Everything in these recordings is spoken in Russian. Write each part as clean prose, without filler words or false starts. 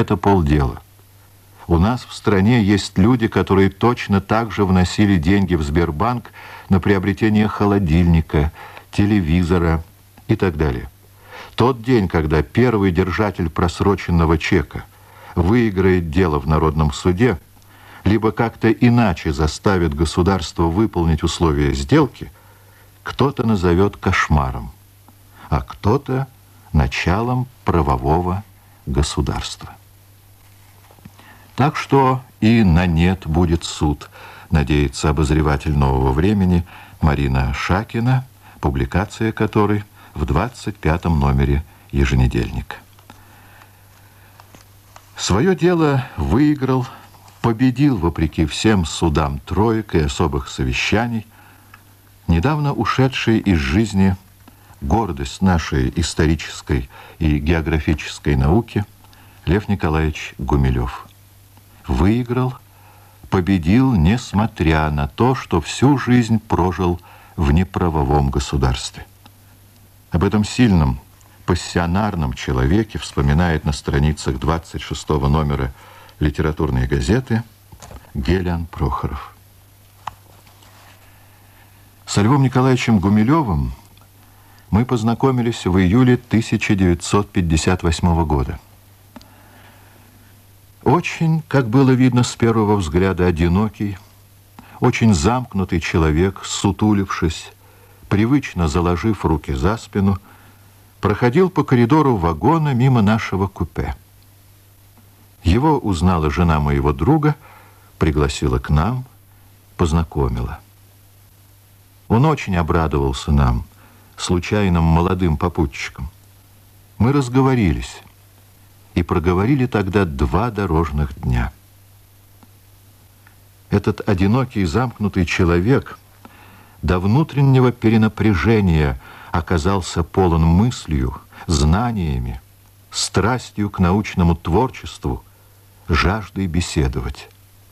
это полдела. У нас в стране есть люди, которые точно так же вносили деньги в Сбербанк на приобретение холодильника, телевизора и так далее. Тот день, когда первый держатель просроченного чека выиграет дело в народном суде, либо как-то иначе заставит государство выполнить условия сделки, кто-то назовет кошмаром, а кто-то началом правового государства. Так что и на нет будет суд, надеется обозреватель «Нового времени» Марина Шакина, публикация которой в 25-м номере еженедельника. Свое дело выиграл, победил вопреки всем судам троек и особых совещаний недавно ушедший из жизни гордость нашей исторической и географической науки Лев Николаевич Гумилев. Выиграл, победил, несмотря на то, что всю жизнь прожил в неправовом государстве. Об этом сильном, пассионарном человеке вспоминает на страницах 26-го номера литературной газеты Гелиан Прохоров. Со Львом Николаевичем Гумилевым мы познакомились в июле 1958 года. Очень, как было видно с первого взгляда, одинокий, очень замкнутый человек, сутулившись, привычно заложив руки за спину, проходил по коридору вагона мимо нашего купе. Его узнала жена моего друга, пригласила к нам, познакомила. Он очень обрадовался нам, случайным молодым попутчикам. Мы разговорились и проговорили тогда 2 дорожных дня. Этот одинокий замкнутый человек до внутреннего перенапряжения оказался полон мыслью, знаниями, страстью к научному творчеству, жаждой беседовать.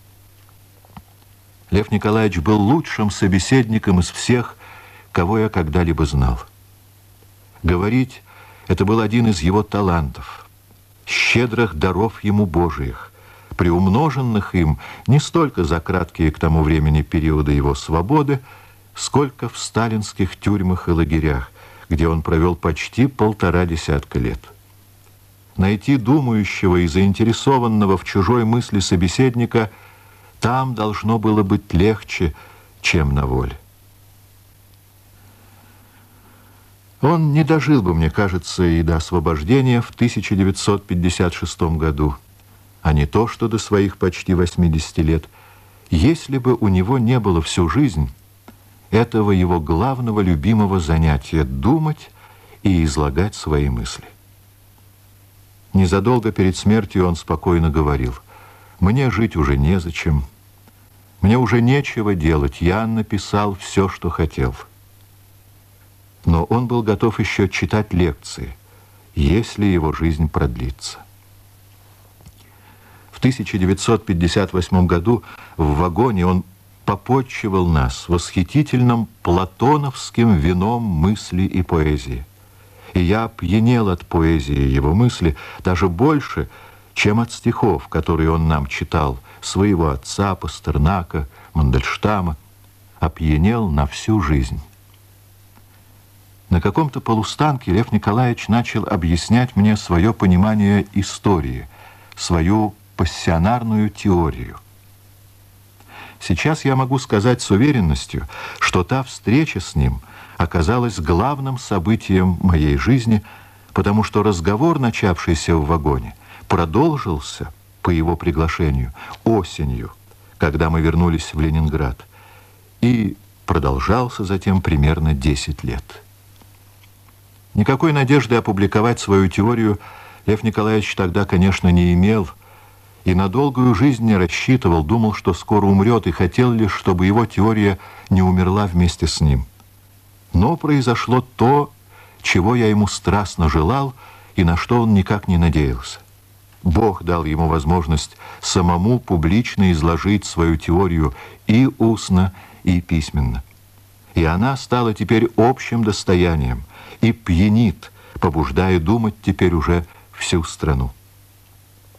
Лев Николаевич был лучшим собеседником из всех, кого я когда-либо знал. Говорить — это был один из его талантов, щедрых даров ему Божиих, приумноженных им не столько за краткие к тому времени периоды его свободы, сколько в сталинских тюрьмах и лагерях, где он провел почти 1,5 десятка лет. Найти думающего и заинтересованного в чужой мысли собеседника там должно было быть легче, чем на воле. Он не дожил бы, мне кажется, и до освобождения в 1956 году, а не то, что до своих почти 80 лет, если бы у него не было всю жизнь этого его главного любимого занятия — думать и излагать свои мысли. Незадолго перед смертью он спокойно говорил: «Мне жить уже незачем, мне уже нечего делать, я написал все, что хотел». Но он был готов еще читать лекции, если его жизнь продлится. В 1958 году в вагоне он попотчевал нас восхитительным платоновским вином мысли и поэзии. И я опьянел от поэзии его мысли даже больше, чем от стихов, которые он нам читал, своего отца, Пастернака, Мандельштама, опьянел на всю жизнь. На каком-то полустанке Лев Николаевич начал объяснять мне свое понимание истории, свою пассионарную теорию. Сейчас я могу сказать с уверенностью, что та встреча с ним оказалась главным событием моей жизни, потому что разговор, начавшийся в вагоне, продолжился по его приглашению осенью, когда мы вернулись в Ленинград, и продолжался затем примерно 10 лет. Никакой надежды опубликовать свою теорию Лев Николаевич тогда, конечно, не имел, и на долгую жизнь не рассчитывал, думал, что скоро умрет, и хотел лишь, чтобы его теория не умерла вместе с ним. Но произошло то, чего я ему страстно желал и на что он никак не надеялся. Бог дал ему возможность самому публично изложить свою теорию и устно, и письменно. И она стала теперь общим достоянием и пьянит, побуждая думать теперь уже всю страну.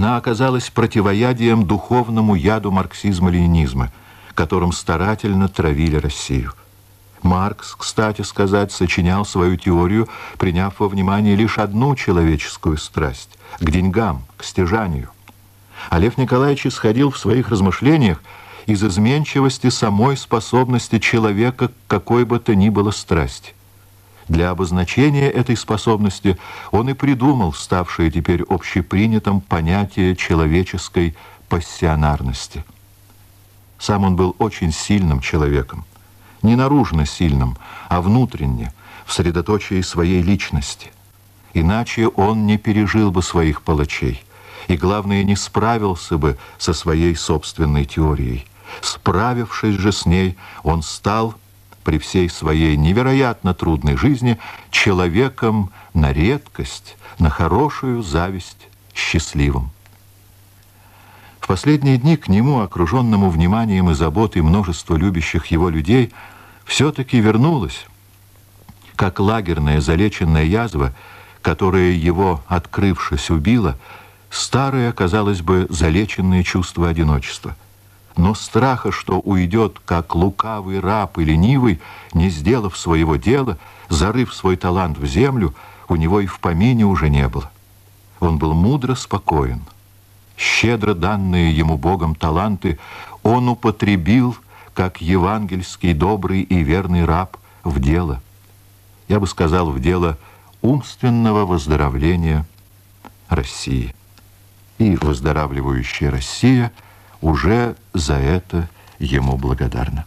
Она оказалась противоядием духовному яду марксизма-ленинизма, которым старательно травили Россию. Маркс, кстати сказать, сочинял свою теорию, приняв во внимание лишь одну человеческую страсть – к деньгам, к стяжанию. А Лев Николаевич исходил в своих размышлениях из изменчивости самой способности человека к какой бы то ни было страсти. Для обозначения этой способности он и придумал ставшее теперь общепринятым понятие человеческой пассионарности. Сам он был очень сильным человеком, не наружно сильным, а внутренне, в средоточии своей личности. Иначе он не пережил бы своих палачей и, главное, не справился бы со своей собственной теорией. Справившись же с ней, он стал при всей своей невероятно трудной жизни человеком на редкость, на хорошую зависть, счастливым. В последние дни к нему, окруженному вниманием и заботой множества любящих его людей, все-таки вернулась, как лагерная залеченная язва, которая его, открывшись, убила, старое, казалось бы, залеченное чувство одиночества. Но страха, что уйдет, как лукавый раб и ленивый, не сделав своего дела, зарыв свой талант в землю, у него и в помине уже не было. Он был мудро спокоен. Щедро данные ему Богом таланты он употребил, как евангельский добрый и верный раб, в дело. Я бы сказал, в дело умственного выздоровления России. И выздоравливающая Россия уже за это ему благодарна.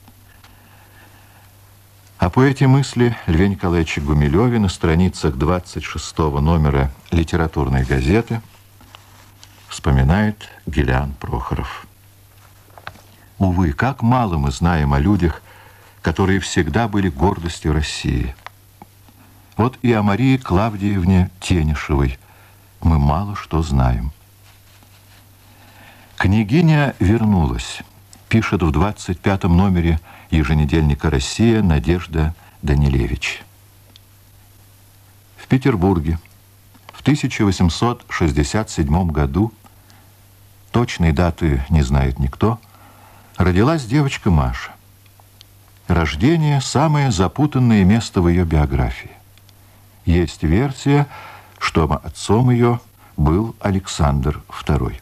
О поэте мысли Льве Николаевиче Гумилеве на страницах 26 номера литературной газеты вспоминает Гилиан Прохоров. Увы, как мало мы знаем о людях, которые всегда были гордостью России. Вот и о Марии Клавдиевне Тенишевой мы мало что знаем. Княгиня вернулась, пишет в 25-м номере еженедельника «Россия» Надежда Данилевич. В Петербурге в 1867 году, точной даты не знает никто, родилась девочка Маша. Рождение – самое запутанное место в ее биографии. Есть версия, что отцом ее был Александр II.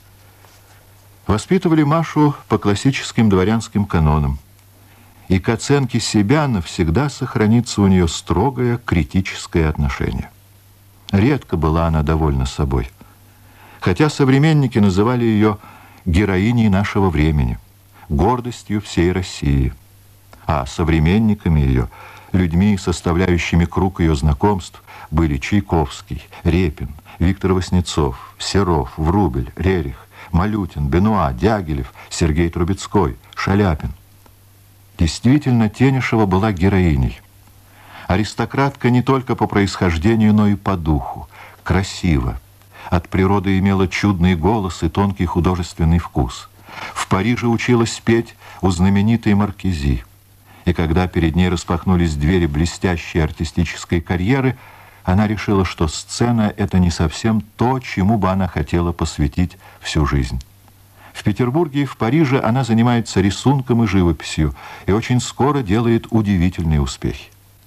Воспитывали Машу по классическим дворянским канонам, и к оценке себя навсегда сохранится у нее строгое критическое отношение. Редко была она довольна собой, хотя современники называли ее героиней нашего времени, гордостью всей России, а современниками ее, людьми, составляющими круг ее знакомств, были Чайковский, Репин, Виктор Васнецов, Серов, Врубель, Рерих, Малютин, Бенуа, Дягилев, Сергей Трубецкой, Шаляпин. Действительно, Тенишева была героиней. Аристократка не только по происхождению, но и по духу. Красиво. От природы имела чудный голос и тонкий художественный вкус. В Париже училась петь у знаменитой Маркизи. И когда перед ней распахнулись двери блестящей артистической карьеры, она решила, что сцена — это не совсем то, чему бы она хотела посвятить всю жизнь. В Петербурге и в Париже она занимается рисунком и живописью и очень скоро делает удивительные успехи.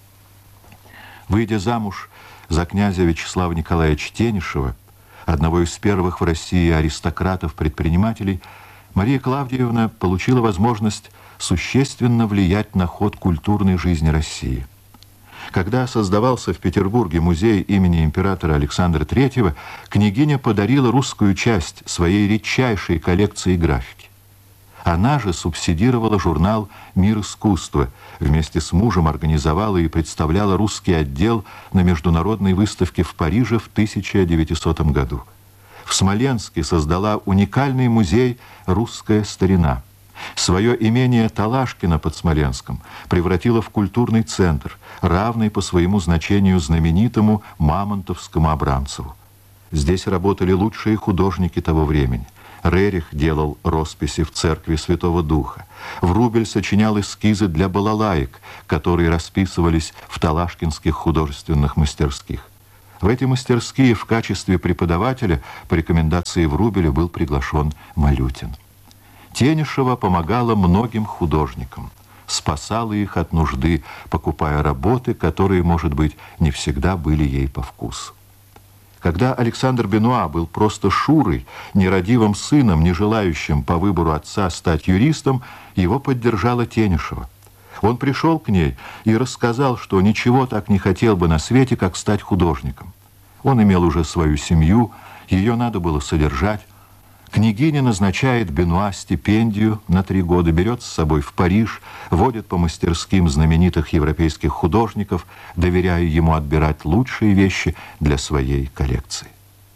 Выйдя замуж за князя Вячеслава Николаевича Тенишева, одного из первых в России аристократов-предпринимателей, Мария Клавдиевна получила возможность существенно влиять на ход культурной жизни России. Когда создавался в Петербурге музей имени императора Александра III, княгиня подарила русскую часть своей редчайшей коллекции графики. Она же субсидировала журнал «Мир искусства», вместе с мужем организовала и представляла русский отдел на международной выставке в Париже в 1900 году. В Смоленске создала уникальный музей «Русская старина». Свое имение Талашкино под Смоленском превратила в культурный центр, равный по своему значению знаменитому Мамонтовскому Абрамцеву. Здесь работали лучшие художники того времени. Рерих делал росписи в церкви Святого Духа. Врубель сочинял эскизы для балалаек, которые расписывались в талашкинских художественных мастерских. В эти мастерские в качестве преподавателя по рекомендации Врубеля был приглашен Малютин. Тенишева помогала многим художникам, спасала их от нужды, покупая работы, которые, может быть, не всегда были ей по вкусу. Когда Александр Бенуа был просто Шурой, нерадивым сыном, не желающим по выбору отца стать юристом, его поддержала Тенишева. Он пришел к ней и рассказал, что ничего так не хотел бы на свете, как стать художником. Он имел уже свою семью, ее надо было содержать. Княгиня назначает Бенуа стипендию на 3 года, берет с собой в Париж, водит по мастерским знаменитых европейских художников, доверяя ему отбирать лучшие вещи для своей коллекции.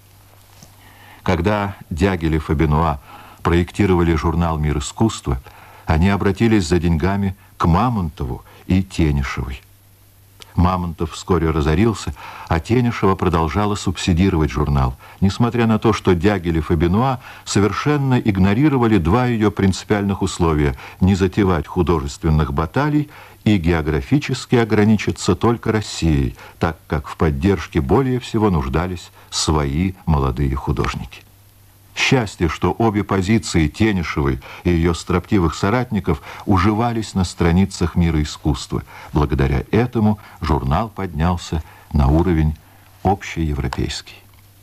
Когда Дягилев и Бенуа проектировали журнал «Мир искусства», они обратились за деньгами к Мамонтову и Тенишевой. Мамонтов вскоре разорился, а Тенишева продолжала субсидировать журнал, несмотря на то, что Дягилев и Бенуа совершенно игнорировали 2 ее принципиальных условия – не затевать художественных баталий и географически ограничиться только Россией, так как в поддержке более всего нуждались свои молодые художники. Счастье, что обе позиции Тенишевой и ее строптивых соратников уживались на страницах «Мира искусства». Благодаря этому журнал поднялся на уровень общеевропейский.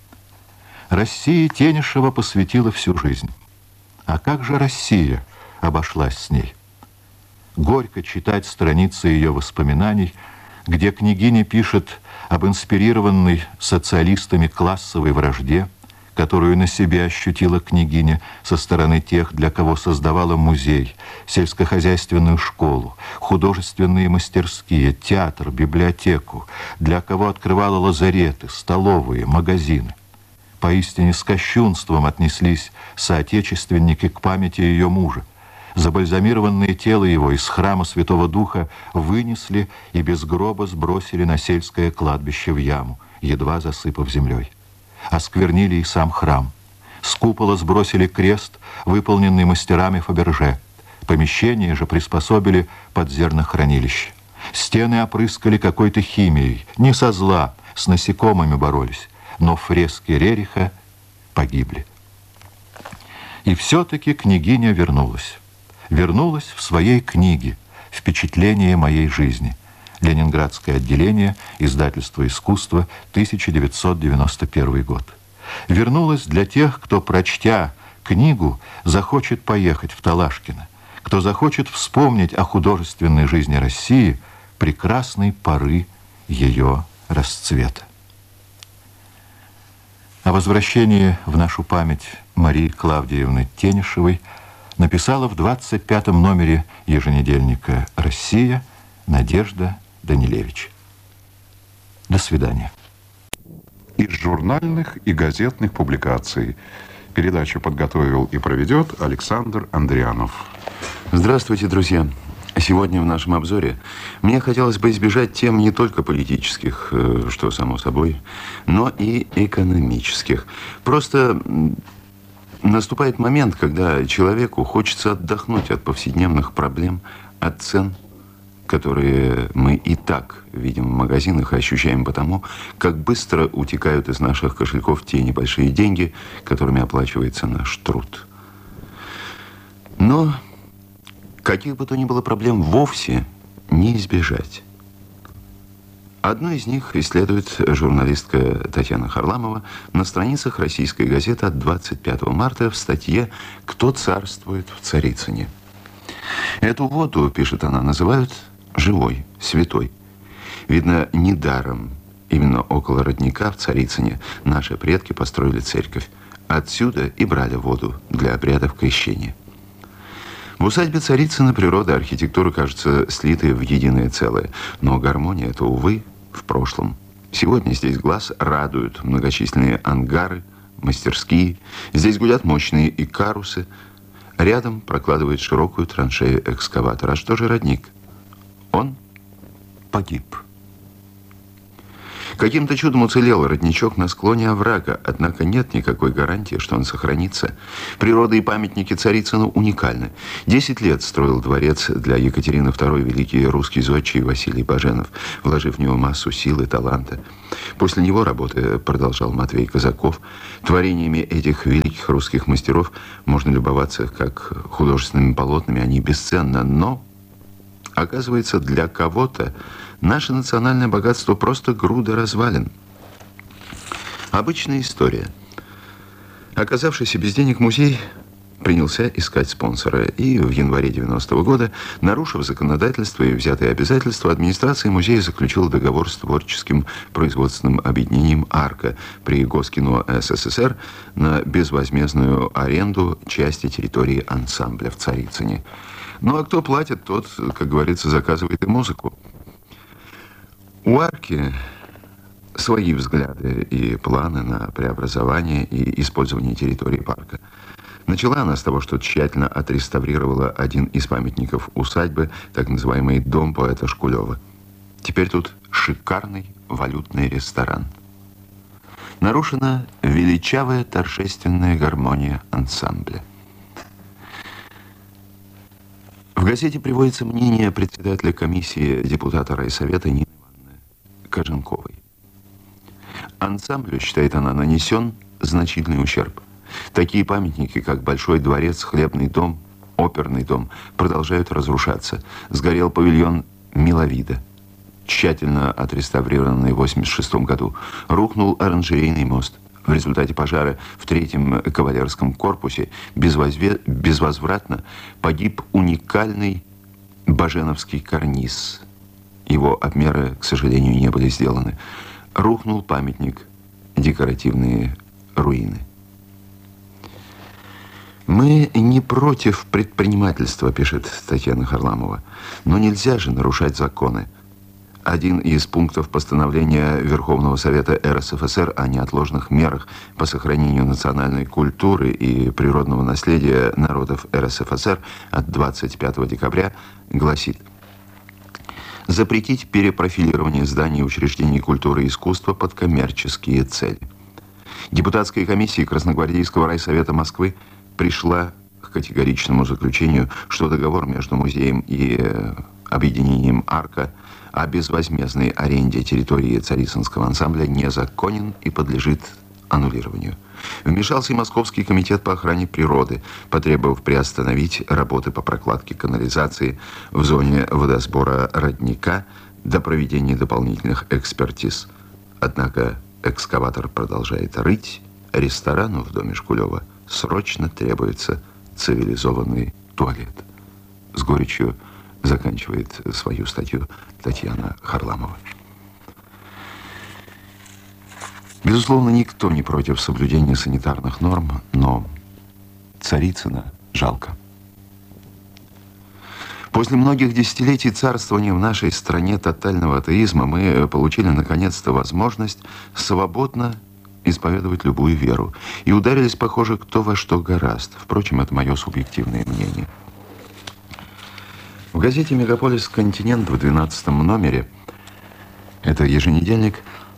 России Тенишева посвятила всю жизнь. А как же Россия обошлась с ней? Горько читать страницы ее воспоминаний, где княгиня пишет об инспирированной социалистами классовой вражде, которую на себе ощутила княгиня со стороны тех, для кого создавала музей, сельскохозяйственную школу, художественные мастерские, театр, библиотеку, для кого открывала лазареты, столовые, магазины. Поистине с кощунством отнеслись соотечественники к памяти ее мужа. Забальзамированное тело его из храма Святого Духа вынесли и без гроба сбросили на сельское кладбище в яму, едва засыпав землей. Осквернили и сам храм. С купола сбросили крест, выполненный мастерами Фаберже. Помещение же приспособили под зернохранилище. Стены опрыскали какой-то химией. Не со зла, с насекомыми боролись. Но фрески Рериха погибли. И все-таки княгиня вернулась. Вернулась в своей книге «Впечатление моей жизни». Ленинградское отделение, издательство «Искусство», 1991 год. Вернулась для тех, кто, прочтя книгу, захочет поехать в Талашкино, кто захочет вспомнить о художественной жизни России прекрасной поры ее расцвета. О возвращении в нашу память Марии Клавдиевны Тенишевой написала в 25-м номере еженедельника «Россия» Надежда Данилевич. До свидания. Из журнальных и газетных публикаций. Передачу подготовил и проведет Александр Андрианов. Здравствуйте, друзья. Сегодня в нашем обзоре мне хотелось бы избежать тем не только политических, что само собой, но и экономических. Просто наступает момент, когда человеку хочется отдохнуть от повседневных проблем, от цен, которые мы и так видим в магазинах и ощущаем потому, как быстро утекают из наших кошельков те небольшие деньги, которыми оплачивается наш труд. Но каких бы то ни было проблем вовсе не избежать. Одну из них исследует журналистка Татьяна Харламова на страницах российской газеты от 25 марта в статье «Кто царствует в Царицыне?». Эту воду, пишет она, называют живой, святой. Видно, недаром именно около родника в Царицыне наши предки построили церковь. Отсюда и брали воду для обрядов крещения. В усадьбе Царицына природа и архитектура, кажется, слиты в единое целое. Но гармония – это, увы, в прошлом. Сегодня здесь глаз радуют многочисленные ангары, мастерские. Здесь гудят мощные икарусы. Рядом прокладывает широкую траншею экскаватор. А что же родник? Он погиб. Каким-то чудом уцелел родничок на склоне оврага, однако нет никакой гарантии, что он сохранится. Природа и памятники Царицыну уникальны. 10 лет строил дворец для Екатерины II великий русский зодчий Василий Баженов, вложив в него массу сил и таланта. После него работы продолжал Матвей Казаков. Творениями этих великих русских мастеров можно любоваться как художественными полотнами, они бесценны, но, оказывается, для кого-то наше национальное богатство просто груда развалин. Обычная история. Оказавшийся без денег музей принялся искать спонсора. И в январе 90-го года, нарушив законодательство и взятые обязательства, администрация музея заключила договор с творческим производственным объединением «Арка» при Госкино СССР на безвозмездную аренду части территории ансамбля в Царицыне. Ну а кто платит, тот, как говорится, заказывает и музыку. У «Арки» свои взгляды и планы на преобразование и использование территории парка. Начала она с того, что тщательно отреставрировала один из памятников усадьбы, так называемый дом поэта Шкулева. Теперь тут шикарный валютный ресторан. Нарушена величавая торжественная гармония ансамбля. В газете приводится мнение председателя комиссии депутата райсовета Нины Ивановны Коженковой. Ансамблю, считает она, нанесен значительный ущерб. Такие памятники, как Большой дворец, Хлебный дом, Оперный дом, продолжают разрушаться. Сгорел павильон Миловида, тщательно отреставрированный в 1986 году. Рухнул оранжерейный мост. В результате пожара в 3-м кавалерском корпусе безвозвратно погиб уникальный Баженовский карниз. Его обмеры, к сожалению, не были сделаны. Рухнул памятник, декоративные руины. «Мы не против предпринимательства», пишет Татьяна Харламова, «но нельзя же нарушать законы. Один из пунктов постановления Верховного Совета РСФСР о неотложных мерах по сохранению национальной культуры и природного наследия народов РСФСР от 25 декабря гласит: запретить перепрофилирование зданий и учреждений культуры и искусства под коммерческие цели. Депутатская комиссия Красногвардейского райсовета Москвы пришла к категоричному заключению, что договор между музеем и объединением «Арка» о безвозмездной аренде территории Царицынского ансамбля незаконен и подлежит аннулированию. Вмешался и Московский комитет по охране природы, потребовав приостановить работы по прокладке канализации в зоне водосбора родника до проведения дополнительных экспертиз. Однако экскаватор продолжает рыть, ресторану в доме Шкулева срочно требуется цивилизованный туалет. С горечью заканчивает свою статью Татьяна Харламова. Безусловно, никто не против соблюдения санитарных норм, но Царицына жалко. После многих десятилетий царствования в нашей стране тотального атеизма мы получили наконец-то возможность свободно исповедовать любую веру. И ударились, похоже, кто во что горазд. Впрочем, это мое субъективное мнение. В газете «Мегаполис Континент» в 12-м номере, это еженедельник,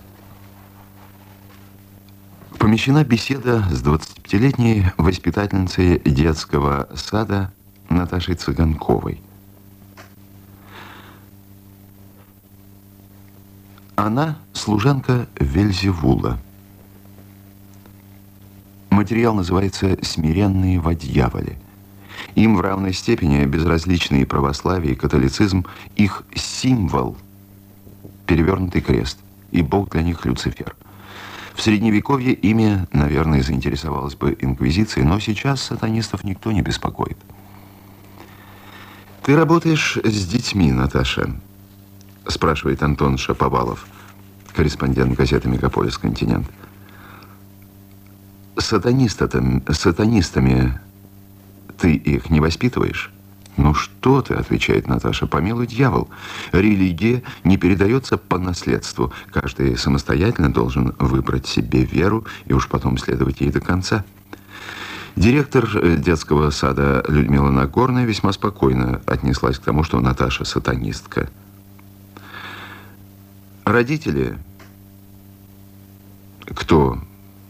помещена беседа с 25-летней воспитательницей детского сада Наташей Цыганковой. Она служанка Вельзевула. Материал называется «Смиренные во дьяволе». Им в равной степени безразличны и православие, и католицизм. Их символ – перевернутый крест, и Бог для них – Люцифер. В Средневековье ими, наверное, заинтересовалась бы инквизиция, но сейчас сатанистов никто не беспокоит. «Ты работаешь с детьми, Наташа?» – спрашивает Антон Шаповалов, корреспондент газеты «Мегаполис Континент». Сатанистами ты их не воспитываешь? Ну что ты, отвечает Наташа, помилуй дьявол. Религия не передается по наследству. Каждый самостоятельно должен выбрать себе веру и уж потом следовать ей до конца. Директор детского сада Людмила Нагорная весьма спокойно отнеслась к тому, что Наташа сатанистка. Родители кто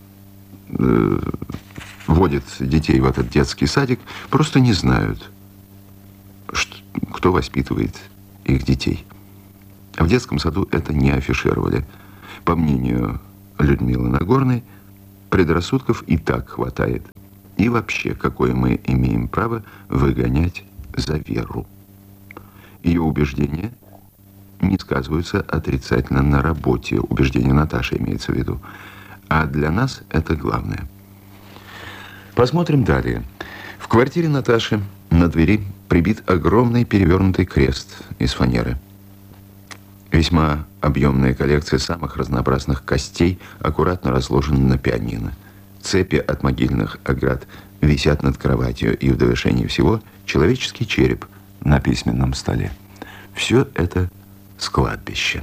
водит детей в этот детский садик, просто не знают, кто воспитывает их детей. В детском саду это не афишировали. По мнению Людмилы Нагорной, предрассудков и так хватает. И вообще, какое мы имеем право выгонять за веру? Ее убеждения не сказываются отрицательно на работе. Убеждения Наташи имеется в виду. А для нас это главное. Посмотрим далее. В квартире Наташи на двери прибит огромный перевернутый крест из фанеры. Весьма объемная коллекция самых разнообразных костей аккуратно разложена на пианино. Цепи от могильных оград висят над кроватью, и в довершении всего человеческий череп на письменном столе. Все это с кладбища.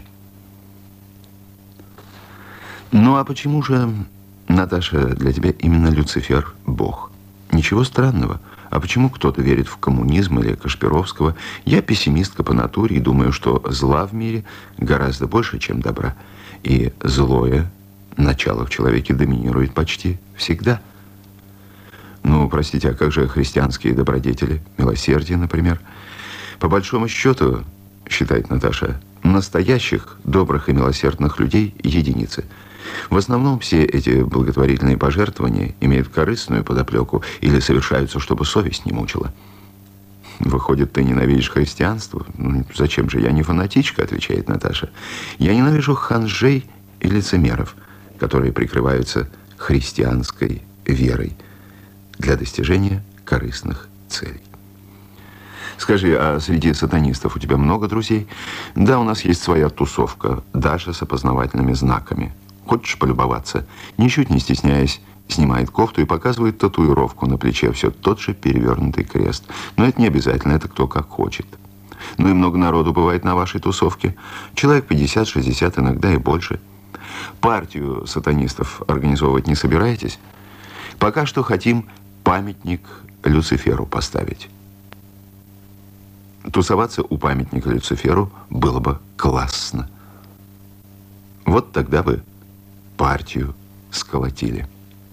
Ну а почему же, Наташа, для тебя именно Люцифер – Бог? Ничего странного. А почему кто-то верит в коммунизм или Кашпировского? Я пессимистка по натуре и думаю, что зла в мире гораздо больше, чем добра. И злое начало в человеке доминирует почти всегда. Ну, простите, а как же христианские добродетели? Милосердие, например. По большому счету, считает Наташа, настоящих, добрых и милосердных людей единицы. В основном все эти благотворительные пожертвования имеют корыстную подоплеку или совершаются, чтобы совесть не мучила. Выходит, ты ненавидишь христианство? Ну, зачем же? Я не фанатичка, отвечает Наташа. Я ненавижу ханжей и лицемеров, которые прикрываются христианской верой для достижения корыстных целей. Скажи, а среди сатанистов у тебя много друзей? Да, у нас есть своя тусовка, Даша с опознавательными знаками. Хочешь полюбоваться? Ничуть не стесняясь, снимает кофту и показывает татуировку на плече, все тот же перевернутый крест. Но это не обязательно, это кто как хочет. Ну и много народу бывает на вашей тусовке. Человек 50-60, иногда и больше. Партию сатанистов организовывать не собираетесь? Пока что хотим памятник Люциферу поставить. Тусоваться у памятника Люциферу было бы классно. Вот тогда бы партию сколотили.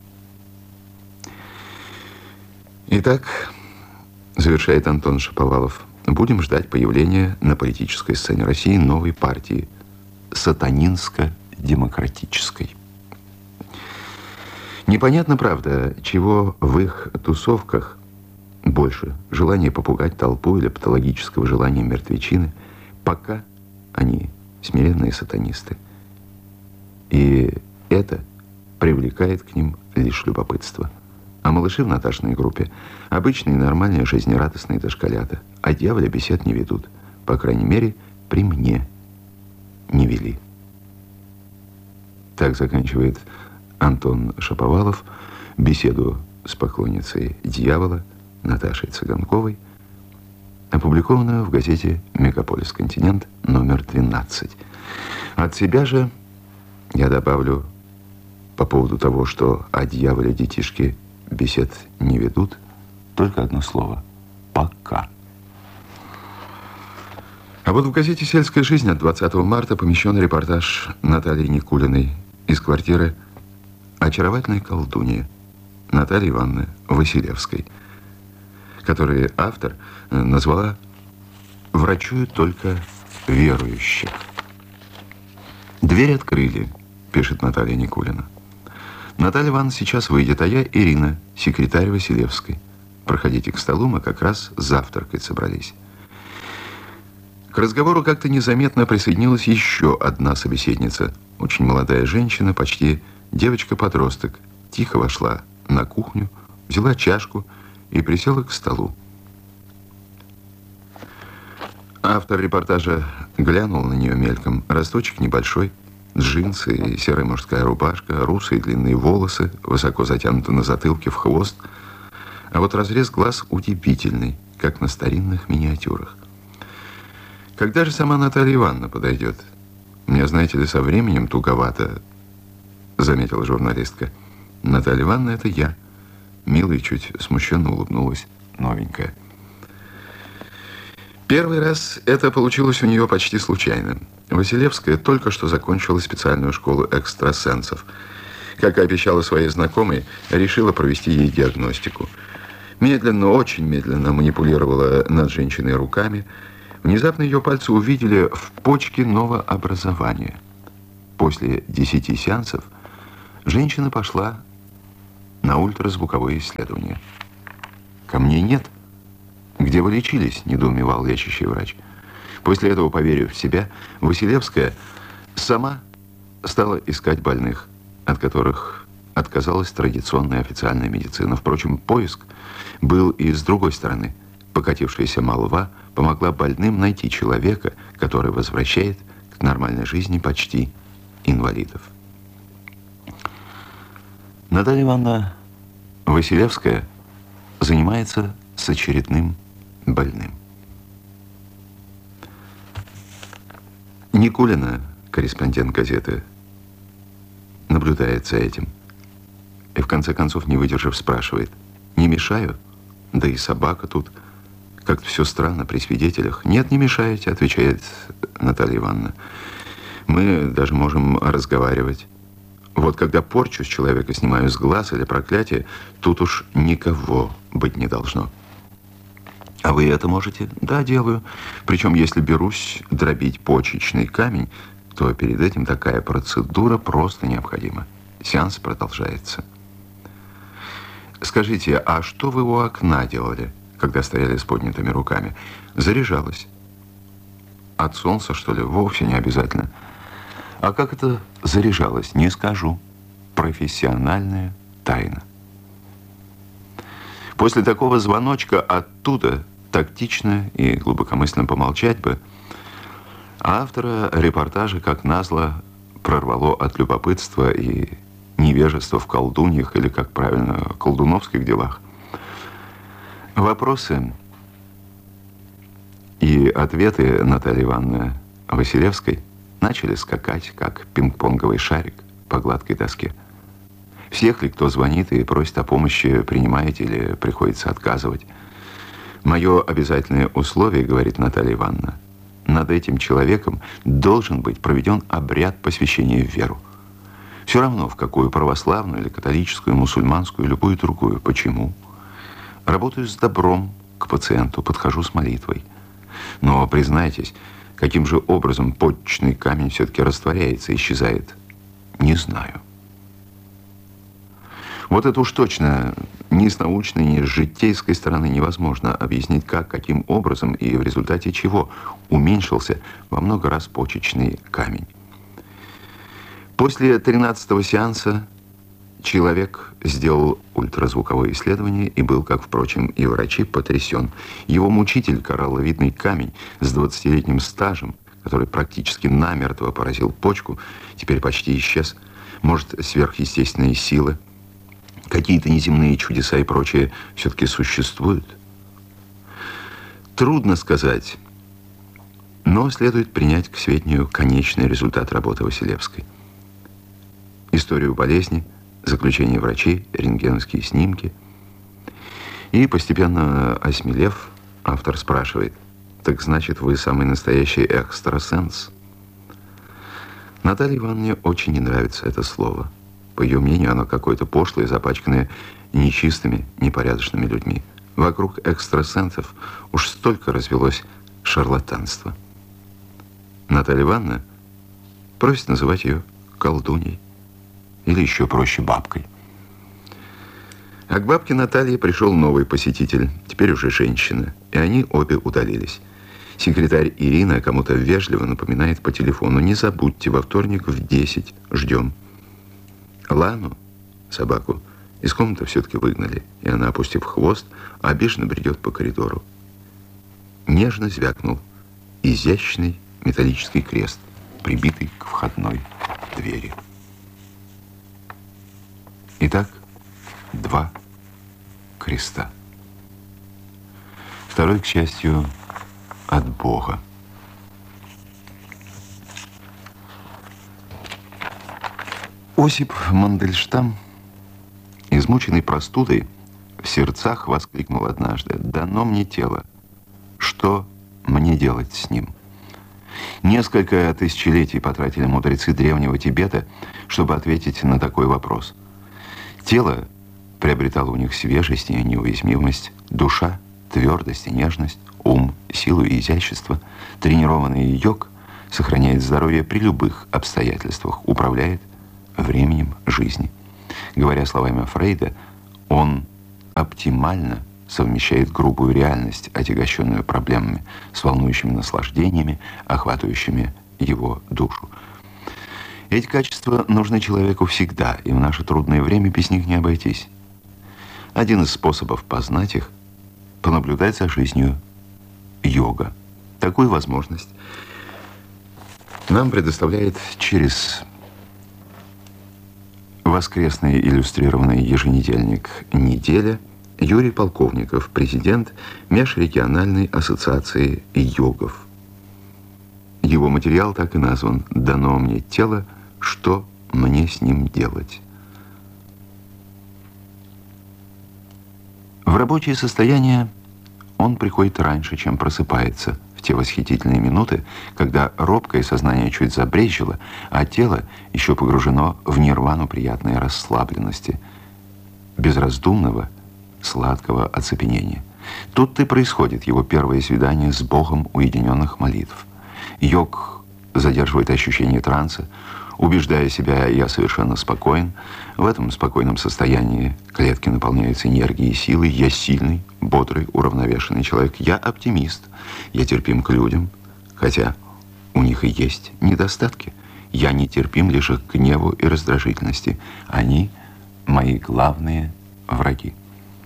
Итак, завершает Антон Шаповалов, будем ждать появления на политической сцене России новой партии, сатанинско-демократической. Непонятно, правда, чего в их тусовках больше, желание попугать толпу или патологического желания мертвечины, пока они смиренные сатанисты. И это привлекает к ним лишь любопытство. А малыши в Наташиной группе обычные, нормальные, жизнерадостные дошколята. О дьяволе бесед не ведут. По крайней мере, при мне не вели. Так заканчивает Антон Шаповалов беседу с поклонницей дьявола Наташей Цыганковой, опубликованную в газете «Мегаполис Континент» номер 12. От себя же я добавлю по поводу того, что о дьяволе детишки бесед не ведут, только одно слово – пока. А вот в газете «Сельская жизнь» от 20 марта помещен репортаж Натальи Никулиной из квартиры очаровательной колдуньи Натальи Ивановны Василевской, которую автор назвала «Врачуют только верующих». «Дверь открыли», пишет Наталья Никулина. «Наталья Ивановна сейчас выйдет, а я Ирина, секретарь Василевской. Проходите к столу, мы как раз завтракать собрались». К разговору как-то незаметно присоединилась еще одна собеседница. Очень молодая женщина, почти девочка-подросток. Тихо вошла на кухню, взяла чашку и присела к столу. Автор репортажа глянул на нее мельком. Росточек небольшой, джинсы и серая мужская рубашка, русые длинные волосы, высоко затянуты на затылке в хвост. А вот разрез глаз удивительный, как на старинных миниатюрах. Когда же сама Наталья Ивановна подойдет? Мне, знаете ли, со временем туговато, заметила журналистка. Наталья Ивановна, это я. Мило и чуть смущенно улыбнулась новенькая. Первый раз это получилось у нее почти случайно. Василевская только что закончила специальную школу экстрасенсов. Как и обещала своей знакомой, решила провести ей диагностику. Медленно, очень медленно манипулировала над женщиной руками. Внезапно ее пальцы увидели в почке новообразование. После 10 сеансов женщина пошла на ультразвуковое исследование. «Ко мне нет». «Где вы лечились?» – недоумевал лечащий врач. После этого, поверив в себя, Василевская сама стала искать больных, от которых отказалась традиционная официальная медицина. Впрочем, поиск был и с другой стороны. Покатившаяся молва помогла больным найти человека, который возвращает к нормальной жизни почти инвалидов. Наталья Ивановна Василевская занимается с очередным больным. Никулина, корреспондент газеты, наблюдает за этим и в конце концов, не выдержав, спрашивает: «Не мешаю? Да и собака тут. Как-то все странно при свидетелях». «Нет, не мешаете», отвечает Наталья Ивановна. «Мы даже можем разговаривать. Вот когда порчу с человека снимаю с глаз или проклятие, тут уж никого быть не должно». «А вы это можете?» «Да, делаю. Причем, если берусь дробить почечный камень, то перед этим такая процедура просто необходима. Сеанс продолжается». «Скажите, а что вы у окна делали, когда стояли с поднятыми руками?» «Заряжалась». «От солнца, что ли?» «Вовсе не обязательно». «А как это заряжалось?» «Не скажу. Профессиональная тайна». После такого звоночка оттуда тактично и глубокомысленно помолчать бы, а автора репортажа, как назло, прорвало от любопытства и невежества в колдуньях, или, как правильно, колдуновских делах. Вопросы и ответы Натальи Ивановны Василевской начали скакать, как пинг-понговый шарик по гладкой доске. Всех ли, кто звонит и просит о помощи, принимаете или приходится отказывать? «Мое обязательное условие, — говорит Наталья Ивановна, — над этим человеком должен быть проведен обряд посвящения в веру. Все равно, в какую, православную или католическую, мусульманскую, любую другую. Почему? Работаю с добром к пациенту, подхожу с молитвой. Но, признайтесь, каким же образом почечный камень все-таки растворяется, исчезает? Не знаю». Вот это уж точно ни с научной, ни с житейской стороны невозможно объяснить, как, каким образом и в результате чего уменьшился во много раз почечный камень. После 13-го сеанса человек сделал ультразвуковое исследование и был, как, впрочем, и врачи, потрясен. Его мучитель, коралловидный камень с 20-летним стажем, который практически намертво поразил почку, теперь почти исчез. Может, сверхъестественные силы, какие-то неземные чудеса и прочее все-таки существуют? Трудно сказать, но следует принять к сведению конечный результат работы Василевской. Историю болезни, заключение врачей, рентгеновские снимки. И, постепенно осмелев, автор спрашивает: «Так значит, вы самый настоящий экстрасенс?» Наталье Ивановне очень не нравится это слово. По ее мнению, оно какое-то пошлое, запачканное нечистыми, непорядочными людьми. Вокруг экстрасенсов уж столько развелось шарлатанства. Наталья Ивановна просит называть ее колдуньей, или еще проще бабкой. А к бабке Наталье пришел новый посетитель, теперь уже женщина, и они обе удалились. Секретарь Ирина кому-то вежливо напоминает по телефону: «Не забудьте, во вторник в 10 ждем». Лану, собаку, из комнаты все-таки выгнали, и она, опустив хвост, обиженно бредет по коридору. Нежно звякнул изящный металлический крест, прибитый к входной двери. Итак, 2 креста. Второй, к счастью, от Бога. Осип Мандельштам, измученный простудой, в сердцах воскликнул однажды: «Дано мне тело. Что мне делать с ним?» Несколько тысячелетий потратили мудрецы древнего Тибета, чтобы ответить на такой вопрос. Тело приобретало у них свежесть и неуязвимость, душа – твердость и нежность, ум – силу и изящество. Тренированный йог сохраняет здоровье при любых обстоятельствах, управляет временем жизни. Говоря словами Фрейда, он оптимально совмещает грубую реальность, отягощенную проблемами, с волнующими наслаждениями, охватывающими его душу. Эти качества нужны человеку всегда, и в наше трудное время без них не обойтись. Один из способов познать их – понаблюдать за жизнью йога. Такую возможность нам предоставляет через воскресный иллюстрированный еженедельник «Неделя» Юрий Полковников, президент Межрегиональной ассоциации йогов. Его материал так и назван «Дано мне тело, что мне с ним делать?». В рабочее состояние он приходит раньше, чем просыпается, в те восхитительные минуты, когда робкое сознание чуть забрежило, а тело еще погружено в нирвану приятной расслабленности, безраздумного, сладкого оцепенения. Тут-то и происходит его первое свидание с Богом уединенных молитв. Йог задерживает ощущение транса, убеждая себя: «Я совершенно спокоен». В этом спокойном состоянии клетки наполняются энергией и силой. «Я сильный, бодрый, уравновешенный человек. Я оптимист. Я терпим к людям, хотя у них и есть недостатки. Я нетерпим лишь к гневу и раздражительности. Они мои главные враги».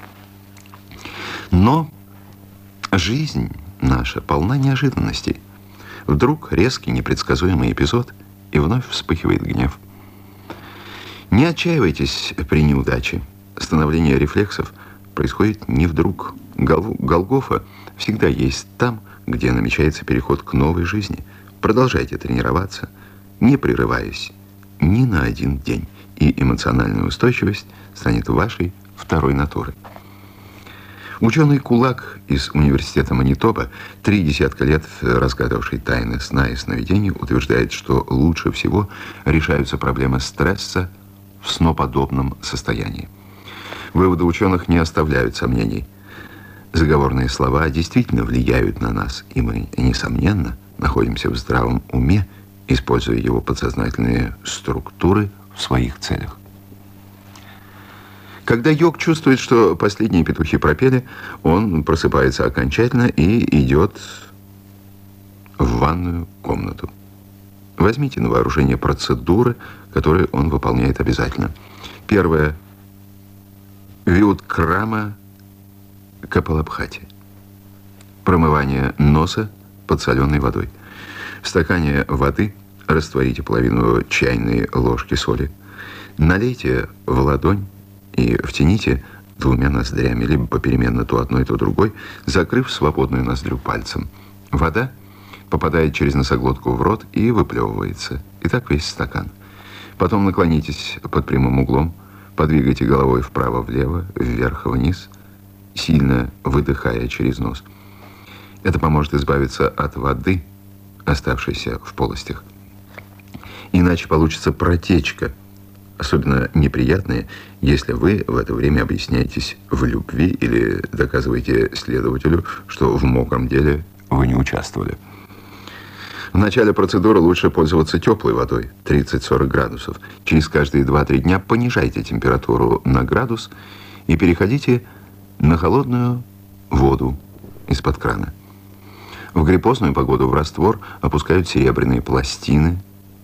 Но жизнь наша полна неожиданностей. Вдруг резкий, непредсказуемый эпизод, и вновь вспыхивает гнев. Не отчаивайтесь при неудаче. Становление рефлексов происходит не вдруг. Голгофа всегда есть там, где намечается переход к новой жизни. Продолжайте тренироваться, не прерываясь ни на один день, и эмоциональная устойчивость станет вашей второй натурой. Ученый Кулак из университета Манитоба, 30 лет разгадывавший тайны сна и сновидений, утверждает, что лучше всего решаются проблемы стресса в сноподобном состоянии. Выводы ученых не оставляют сомнений. Заговорные слова действительно влияют на нас, и мы, несомненно, находимся в здравом уме, используя его подсознательные структуры в своих целях. Когда йог чувствует, что последние петухи пропели, он просыпается окончательно и идет в ванную комнату. Возьмите на вооружение процедуры, которые он выполняет обязательно. Первое. Виуткрама Капалабхати. Промывание носа под соленой водой. В стакане воды растворите половину чайной ложки соли. Налейте в ладонь и втяните 2 ноздрями, либо попеременно то одной, то другой, закрыв свободную ноздрю пальцем. Вода попадает через носоглотку в рот и выплевывается. И так весь стакан. Потом наклонитесь под прямым углом, подвигайте головой вправо-влево, вверх-вниз, сильно выдыхая через нос. Это поможет избавиться от воды, оставшейся в полостях. Иначе получится протечка, особенно неприятные, если вы в это время объясняетесь в любви или доказываете следователю, что в мокром деле вы не участвовали. В начале процедуры лучше пользоваться теплой водой, 30-40 градусов. Через каждые 2-3 дня понижайте температуру на градус и переходите на холодную воду из-под крана. В гриппозную погоду в раствор опускают серебряные пластины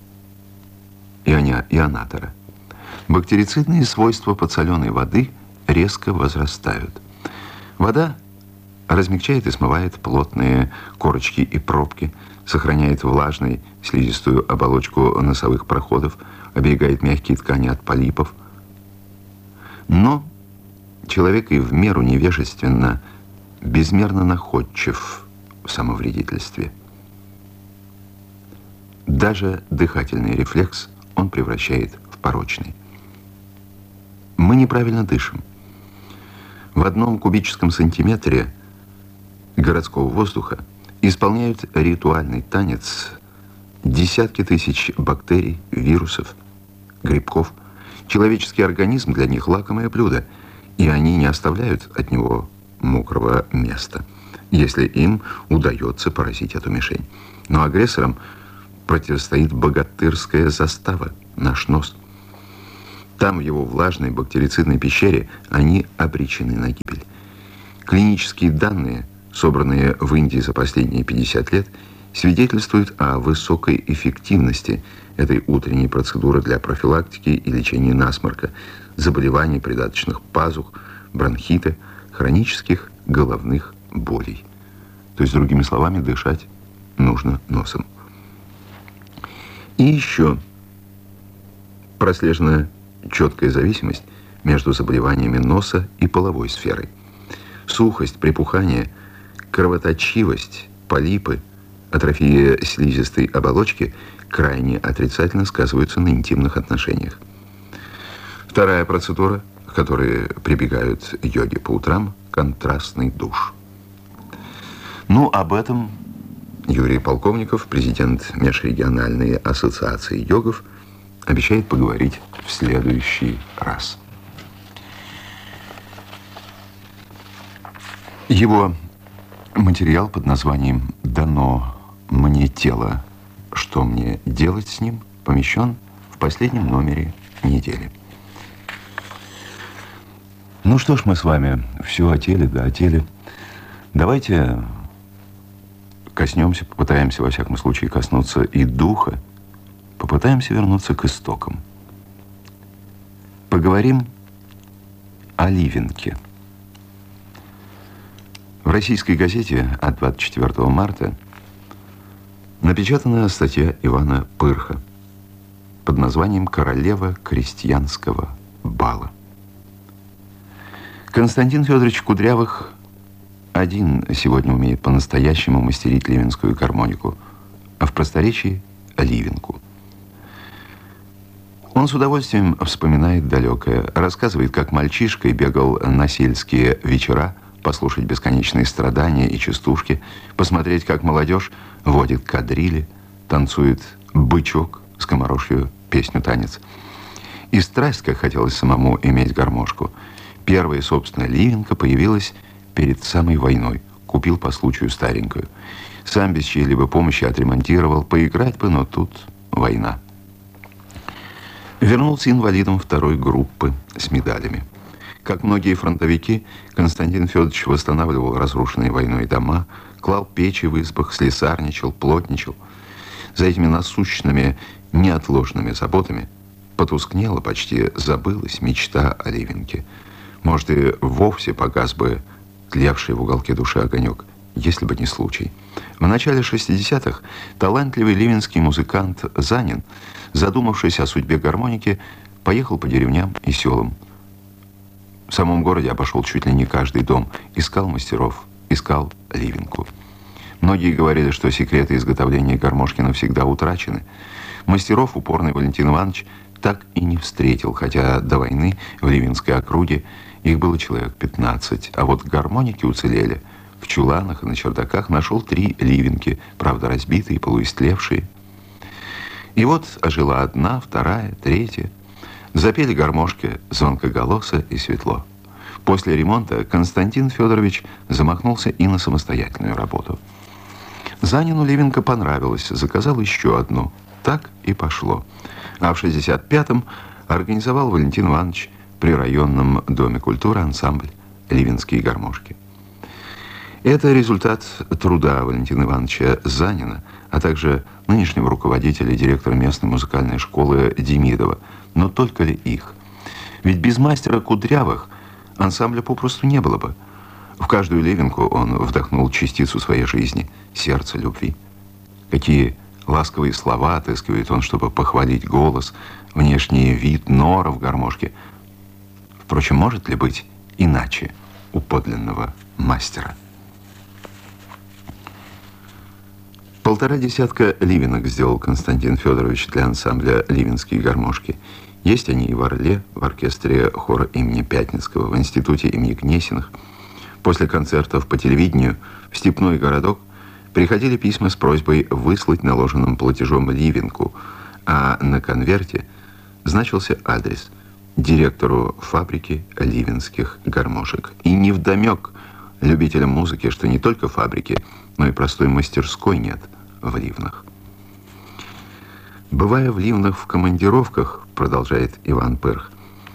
ионатора. Бактерицидные свойства подсоленной воды резко возрастают. Вода размягчает и смывает плотные корочки и пробки, сохраняет влажной слизистую оболочку носовых проходов, оберегает мягкие ткани от полипов. Но человек и в меру невежественно, безмерно находчив в самовредительстве. Даже дыхательный рефлекс он превращает в порочный. Мы неправильно дышим. В 1 кубическом сантиметре городского воздуха исполняют ритуальный танец десятки тысяч бактерий, вирусов, грибков. Человеческий организм для них лакомое блюдо, и они не оставляют от него мокрого места, если им удается поразить эту мишень. Но агрессорам противостоит богатырская застава, наш нос. Там, в его влажной бактерицидной пещере, они обречены на гибель. Клинические данные, собранные в Индии за последние 50 лет, свидетельствуют о высокой эффективности этой утренней процедуры для профилактики и лечения насморка, заболеваний придаточных пазух, бронхита, хронических головных болей. То есть, другими словами, дышать нужно носом. И еще прослежена четкая зависимость между заболеваниями носа и половой сферой. Сухость, припухание, кровоточивость, полипы, атрофия слизистой оболочки крайне отрицательно сказываются на интимных отношениях. Вторая процедура, к которой прибегают йоги по утрам, контрастный душ. Ну, об этом Юрий Полковников, президент Межрегиональной ассоциации йогов, обещает поговорить в следующий раз. Его материал под названием «Дано мне тело, что мне делать с ним» помещен в последнем номере недели. Ну что ж, мы с вами все о теле, да о теле. Давайте коснемся, попытаемся, во всяком случае, коснуться и духа, попытаемся вернуться к истокам. Поговорим о Ливенке. В российской газете от 24 марта напечатана статья Ивана Пырха под названием «Королева крестьянского бала». Константин Федорович Кудрявых один сегодня умеет по-настоящему мастерить ливенскую гармонику, а в просторечии – ливенку. Он с удовольствием вспоминает далекое, рассказывает, как мальчишкой бегал на сельские вечера, послушать бесконечные страдания и частушки, посмотреть, как молодежь водит кадрили, танцует бычок, скоморожью песню-танец. И страсть, как хотелось самому иметь гармошку. Первая, собственно, ливенка появилась перед самой войной. Купил по случаю старенькую. Сам без чьей-либо помощи отремонтировал. Поиграть бы, но тут война. Вернулся инвалидом второй группы с медалями. Как многие фронтовики, Константин Федорович восстанавливал разрушенные войной дома, клал печи в избах, слесарничал, плотничал. За этими насущными, неотложными заботами потускнела, почти забылась мечта о ливенке. Может, и вовсе погас бы тлевший в уголке души огонек, если бы не случай. В начале 60-х талантливый ливенский музыкант Занин, задумавшись о судьбе гармоники, поехал по деревням и селам. В самом городе обошел чуть ли не каждый дом, искал мастеров, искал ливенку. Многие говорили, что секреты изготовления гармошки навсегда утрачены. Мастеров упорный Валентин Иванович так и не встретил, хотя до войны в Ливенской округе их было человек 15, а вот гармоники уцелели. В чуланах и на чердаках нашел 3 ливенки, правда разбитые, полуистлевшие. И вот ожила одна, вторая, третья. Запели гармошки звонкоголосо и светло. После ремонта Константин Федорович замахнулся и на самостоятельную работу. Занину ливенка понравилась, заказал еще одну. Так и пошло. А в 65-м организовал Валентин Иванович при районном доме культуры ансамбль «Ливенские гармошки». Это результат труда Валентина Ивановича Занина, а также нынешнего руководителя и директора местной музыкальной школы Демидова. Но только ли их? Ведь без мастера Кудрявых ансамбля попросту не было бы. В каждую ливенку он вдохнул частицу своей жизни, сердца любви. Какие ласковые слова отыскивает он, чтобы похвалить голос, внешний вид нора в гармошке. Впрочем, может ли быть иначе у подлинного мастера? 1,5 десятка ливенок сделал Константин Федорович для ансамбля «Ливенские гармошки». Есть они и в Орле, в оркестре хора имени Пятницкого, в институте имени Гнесиных. После концертов по телевидению в степной городок приходили письма с просьбой выслать наложенным платежом ливенку, а на конверте значился адрес директору фабрики ливенских гармошек. И невдомек любителям музыки, что не только фабрики, но и простой мастерской нет в Ливнах. Бывая в Ливнах в командировках, продолжает Иван Пырх,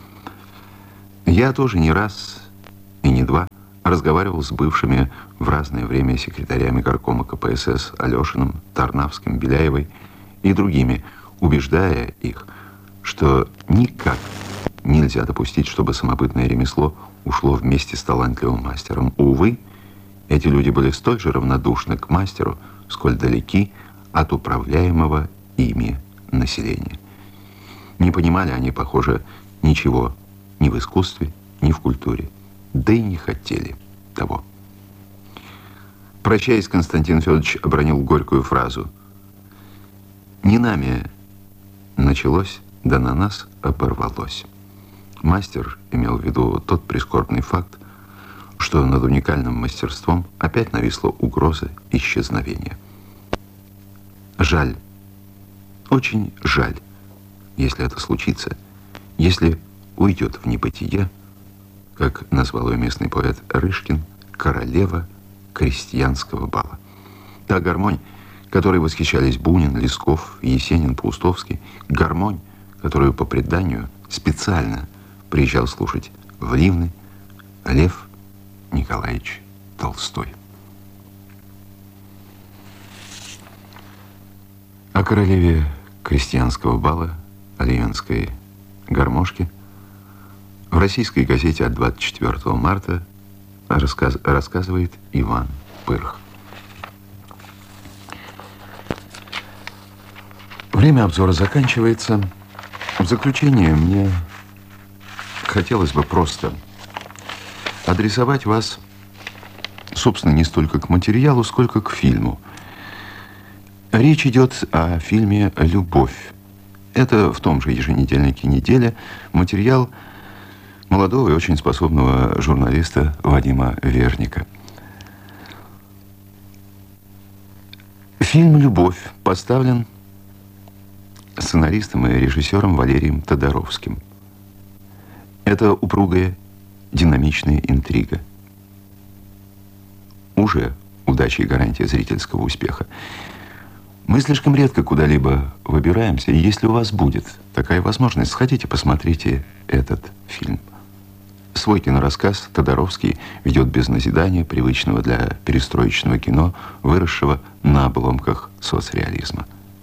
я тоже не раз и не два разговаривал с бывшими в разное время секретарями горкома КПСС Алешиным, Тарнавским, Беляевой и другими, убеждая их, что никак нельзя допустить, чтобы самобытное ремесло ушло вместе с талантливым мастером. Увы, эти люди были столь же равнодушны к мастеру, сколь далеки от управляемого ими населения. Не понимали они, похоже, ничего ни в искусстве, ни в культуре, да и не хотели того. Прощаясь, Константин Федорович обронил горькую фразу: «Не нами началось, да на нас оборвалось». Мастер имел в виду тот прискорбный факт, что над уникальным мастерством опять нависла угроза исчезновения. Жаль, очень жаль, если это случится, если уйдет в небытие, как назвал ее местный поэт Рышкин, королева крестьянского бала. Та гармонь, которой восхищались Бунин, Лесков, Есенин, Паустовский, гармонь, которую по преданию специально приезжал слушать в Ливны Лев Николаевич Толстой. О королеве крестьянского бала, о ливенской гармошке в российской газете от 24 марта рассказывает Иван Пырх. Время обзора заканчивается. В заключение мне хотелось бы просто адресовать вас, собственно, не столько к материалу, сколько к фильму. Речь идет о фильме «Любовь». Это в том же еженедельнике «Неделя» материал молодого и очень способного журналиста Вадима Верника. Фильм «Любовь» поставлен сценаристом и режиссером Валерием Тодоровским. Это упругая, динамичная интрига. Уже удача и гарантия зрительского успеха. Мы слишком редко куда-либо выбираемся, и если у вас будет такая возможность, сходите, посмотрите этот фильм. Свой кинорассказ Тодоровский ведет без назидания, привычного для перестроечного кино, выросшего на обломках соцреализма.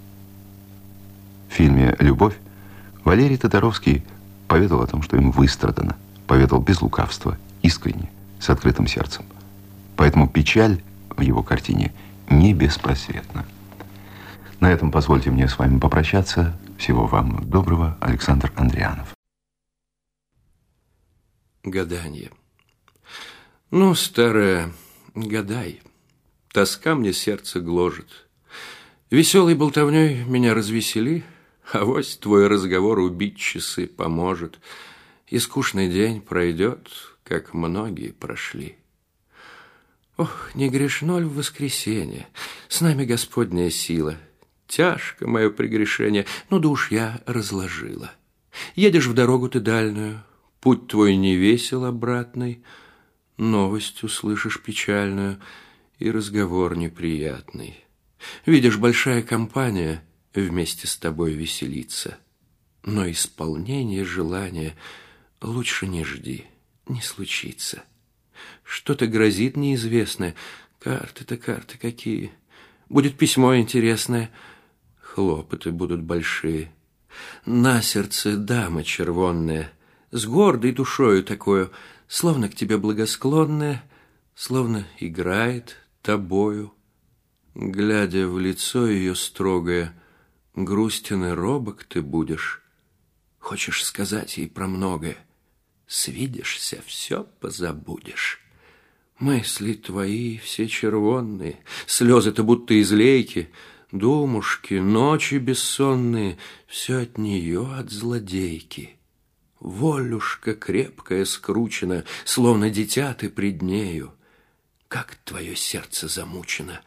В фильме «Любовь» Валерий Тодоровский поведал о том, что им выстрадано, поведал без лукавства, искренне, с открытым сердцем. Поэтому печаль в его картине не беспросветна. На этом позвольте мне с вами попрощаться. Всего вам доброго. Александр Андрианов. Гаданье. Ну, старая, гадай. Тоска мне сердце гложет. Веселой болтовней меня развесели, авось твой разговор убить часы поможет, и скучный день пройдет, как многие прошли. Ох, не грешно ли в воскресенье? С нами Господняя сила. Тяжко мое прегрешение, но душ я разложила. Едешь в дорогу ты дальнюю, путь твой не весел обратный, новость услышишь печальную и разговор неприятный. Видишь, большая компания вместе с тобой веселится, но исполнение желания лучше не жди, не случится. Что-то грозит неизвестное, карты-то карты какие. Будет письмо интересное, хлопоты будут большие. На сердце дама червонная, с гордой душою такою, словно к тебе благосклонная, словно играет тобою. Глядя в лицо ее строгое, грустен и робок ты будешь. Хочешь сказать ей про многое, свидишься, все позабудешь. Мысли твои все червонные, слезы-то будто из лейки, думушки, ночи бессонные, все от нее, от злодейки. Волюшка крепкая скручена, словно дитя ты пред нею. Как твое сердце замучено,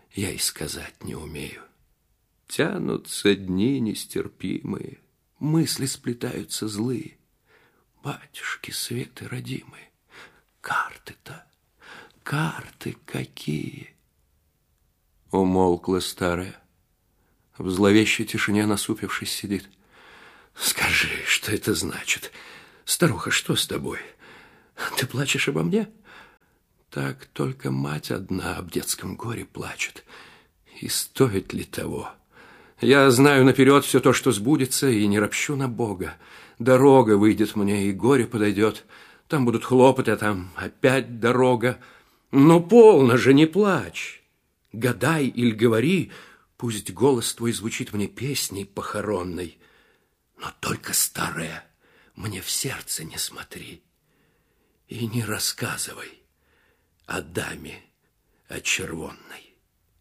я и сказать не умею. Тянутся дни нестерпимые, мысли сплетаются злые. Батюшки светы родимые, карты-то, карты какие! Умолкла старая. В зловещей тишине, насупившись, сидит. Скажи, что это значит? Старуха, что с тобой? Ты плачешь обо мне? Так только мать одна об детском горе плачет. И стоит ли того? Я знаю наперед все то, что сбудется, и не ропщу на Бога. Дорога выйдет мне, и горе подойдет. Там будут хлопоты, а там опять дорога. Но полно же, не плачь. Гадай или говори, пусть голос твой звучит мне песней похоронной. Но только, старая, мне в сердце не смотри. И не рассказывай о даме очервонной.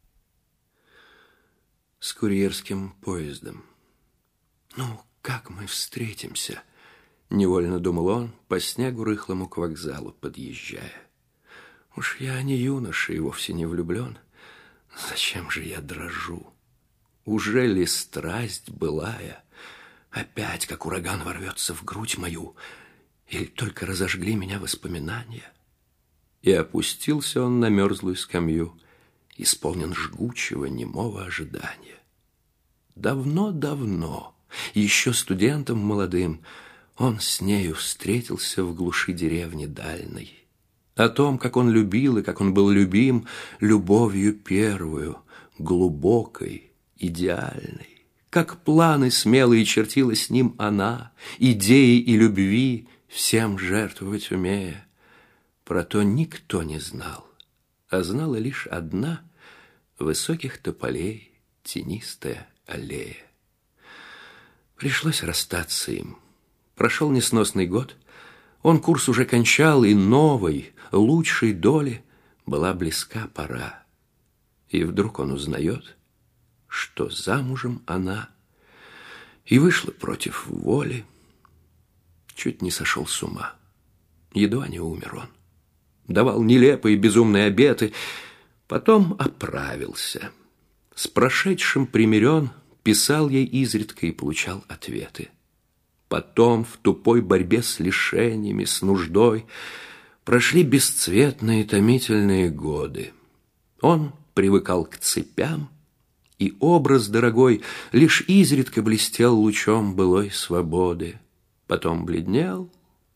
С курьерским поездом. Ну, как мы встретимся? Невольно думал он, по снегу рыхлому к вокзалу подъезжая. Уж я не юноша и вовсе не влюблен. Зачем же я дрожу? Уже ли страсть былая опять, как ураган, ворвется в грудь мою, или только разожгли меня воспоминания? И опустился он на мерзлую скамью, исполнен жгучего, немого ожидания. Давно-давно, еще студентом молодым, он с нею встретился в глуши деревни дальней. О том, как он любил и как он был любим любовью первую, глубокой, идеальной. Как планы смелые чертила с ним она, идеи и любви всем жертвовать умея. Про то никто не знал, а знала лишь одна высоких тополей тенистая аллея. Пришлось расстаться им. Прошел несносный год, он курс уже кончал, и новой, лучшей доли была близка пора. И вдруг он узнает, что замужем она, и вышла против воли. Чуть не сошел с ума, едва не умер он. Давал нелепые безумные обеты, потом оправился. С прошедшим примирен, писал ей изредка и получал ответы. Потом в тупой борьбе с лишениями, с нуждой прошли бесцветные томительные годы. Он привыкал к цепям, и образ дорогой лишь изредка блестел лучом былой свободы. Потом бледнел,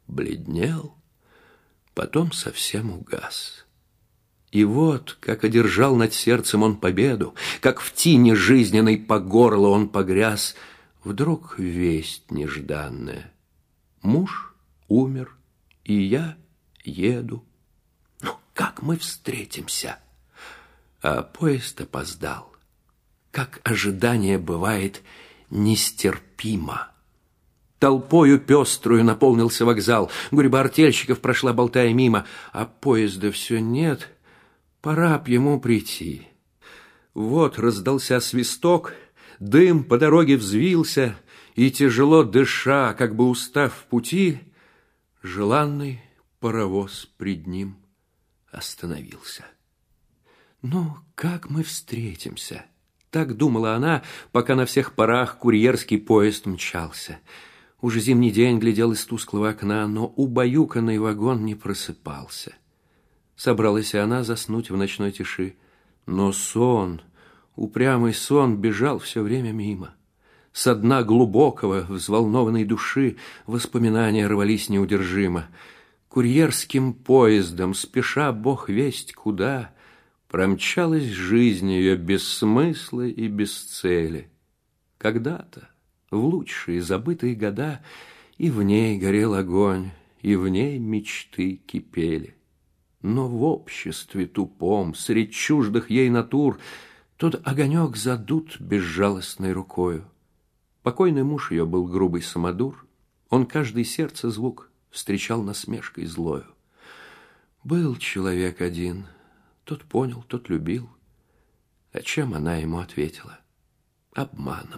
потом совсем угас. И вот, как одержал над сердцем он победу, как в тине жизненной по горло он погряз, вдруг весть нежданная. Муж умер, и я еду. Ну, как мы встретимся? А поезд опоздал. Как ожидание бывает нестерпимо. Толпою пеструю наполнился вокзал. Гурьба артельщиков прошла, болтая мимо. А поезда все нет. Пора б ему прийти. Вот раздался свисток, дым по дороге взвился, и, тяжело дыша, как бы устав в пути, желанный паровоз пред ним остановился. Ну, как мы встретимся? Так думала она, пока на всех парах курьерский поезд мчался. Уже зимний день глядел из тусклого окна, но убаюканный вагон не просыпался. Собралась и она заснуть в ночной тиши, но сон, упрямый сон, бежал все время мимо. Со дна глубокого, взволнованной души воспоминания рвались неудержимо. Курьерским поездом, спеша бог весть куда, промчалась жизнь ее без смысла и без цели. Когда-то, в лучшие забытые года, и в ней горел огонь, и в ней мечты кипели. Но в обществе тупом, средь чуждых ей натур, тот огонек задут безжалостной рукою. Покойный муж ее был грубый самодур, он каждый сердце звук встречал насмешкой злою. Был человек один, тот понял, тот любил. А чем она ему ответила? Обманом.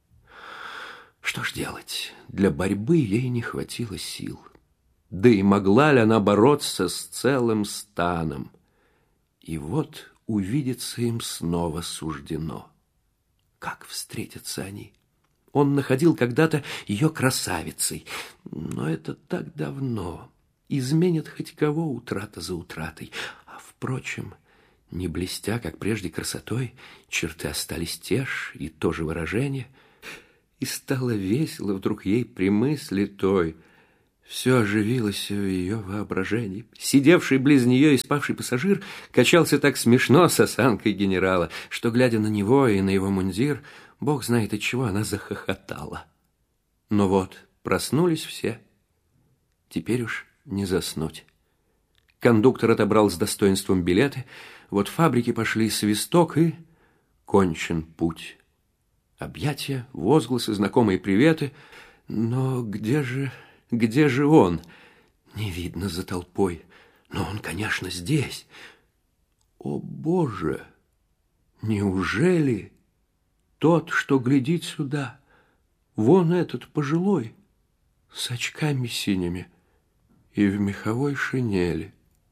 Что ж делать? Для борьбы ей не хватило сил. Да и могла ли она бороться с целым станом? И вот увидеться им снова суждено. Как встретятся они? Он находил когда-то ее красавицей, но это так давно. Изменит хоть кого утрата за утратой. А, впрочем, не блестя, как прежде, красотой, черты остались те ж и то же выражение. И стало весело вдруг ей при мысли той. Все оживилось в ее воображении. Сидевший близ нее и спавший пассажир качался так смешно с осанкой генерала, что, глядя на него и на его мундир, бог знает от чего, она захохотала. Но вот проснулись все. Теперь уж не заснуть. Кондуктор отобрал с достоинством билеты. Вот фабрики пошли свисток, и кончен путь. Объятия, возгласы, знакомые приветы. Но где же он? Не видно за толпой. Но он, конечно, здесь. О, Боже! Неужели тот, что глядит сюда, вон этот пожилой, с очками синими и в меховой шинели?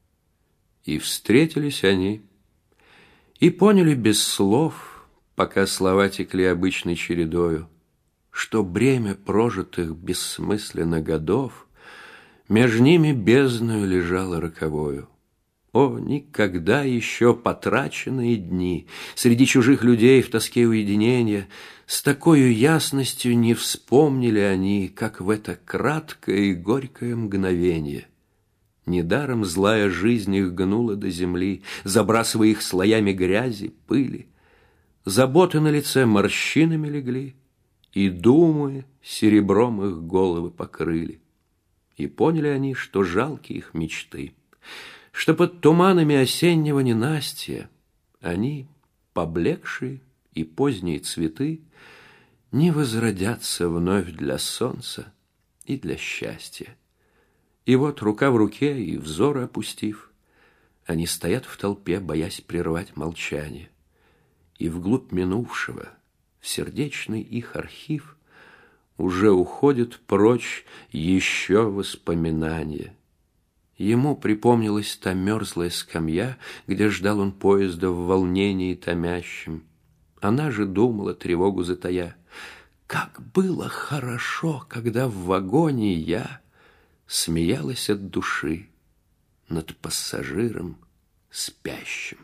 И встретились они, и поняли без слов, пока слова текли обычной чередою, что бремя прожитых бессмысленно годов меж ними бездною лежало роковою. О, никогда еще потраченные дни среди чужих людей в тоске уединения с такой ясностью не вспомнили они, как в это краткое и горькое мгновение. Недаром злая жизнь их гнула до земли, забрасывая их слоями грязи, пыли. Заботы на лице морщинами легли, и думы серебром их головы покрыли. И поняли они, что жалки их мечты, что под туманами осеннего ненастья они, поблекшие и поздние цветы, не возродятся вновь для солнца и для счастья. И вот рука в руке и взоры опустив, они стоят в толпе, боясь прервать молчание. И вглубь минувшего, в сердечный их архив, уже уходит прочь еще воспоминания. Ему припомнилась та мерзлая скамья, где ждал он поезда в волнении томящем. Она же думала, тревогу затая: как было хорошо, когда в вагоне я смеялась от души над пассажиром спящим.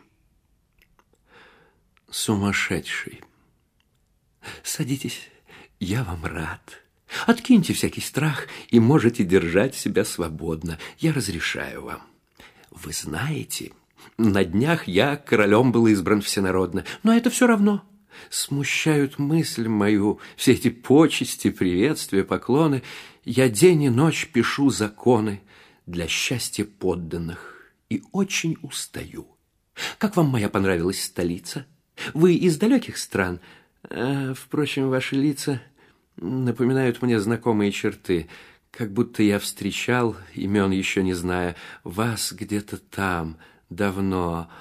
Сумасшедший. Садитесь, я вам рад. Откиньте всякий страх и можете держать себя свободно. Я разрешаю вам. Вы знаете, на днях я королем был избран всенародно, но это все равно. Смущают мысль мою все эти почести, приветствия, поклоны. Я день и ночь пишу законы для счастья подданных и очень устаю. Как вам моя понравилась столица? Вы из далеких стран? Впрочем, ваши лица напоминают мне знакомые черты, как будто я встречал, имен еще не зная, вас где-то там, давно.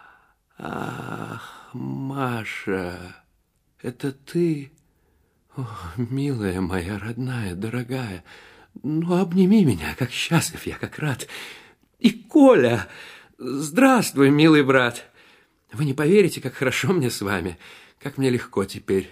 Ах, Маша, это ты? О, милая моя, родная, дорогая, ну, обними меня, как счастлив я, как рад. И Коля, здравствуй, милый брат. Вы не поверите, как хорошо мне с вами, как мне легко теперь.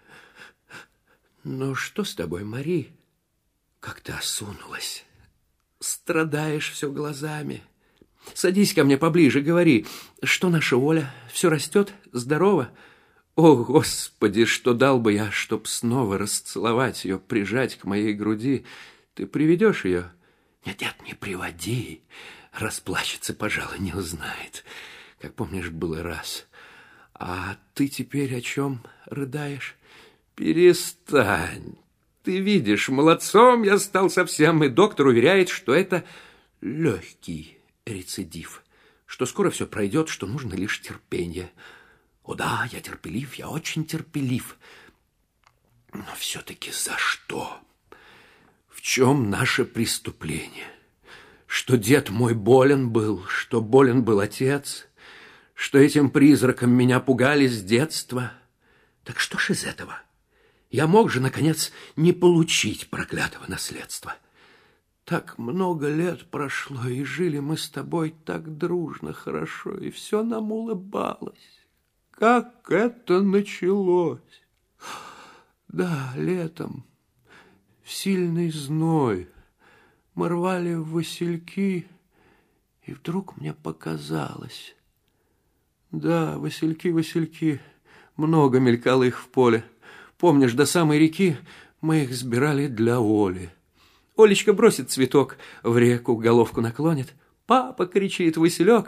Ну, что с тобой, Мари? Как ты осунулась. Страдаешь все глазами. Садись ко мне поближе, говори, что наша Оля? Все растет? Здорово? О, Господи, что дал бы я, чтоб снова расцеловать ее, прижать к моей груди. Ты приведешь ее? Нет, не приводи. Расплачется, пожалуй, не узнает. Как помнишь, было раз. А ты теперь о чем рыдаешь? Перестань. Ты видишь, молодцом я стал совсем, и доктор уверяет, что это легкий рецидив, что скоро все пройдет, что нужно лишь терпение. О да, я терпелив, я очень терпелив. Но все-таки за что? В чем наше преступление? Что дед мой болен был, что болен был отец, что этим призраком меня пугали с детства. Так что ж из этого? Я мог же, наконец, не получить проклятого наследства. Так много лет прошло, и жили мы с тобой так дружно, хорошо, и все нам улыбалось. Как это началось? Да, летом, в сильный зной, мы рвали васильки, и вдруг мне показалось. Да, васильки, васильки, много мелькало их в поле. Помнишь, до самой реки мы их сбирали для Оли. Олечка бросит цветок в реку, головку наклонит. Папа кричит: василек,